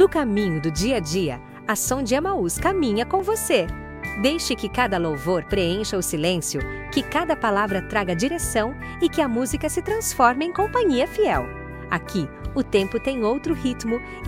No caminho do dia a dia, a Som de Emaús caminha com você. Deixe que cada louvor preencha o silêncio, que cada palavra traga direção e que a música se transforme em companhia fiel. Aqui, o tempo tem outro ritmo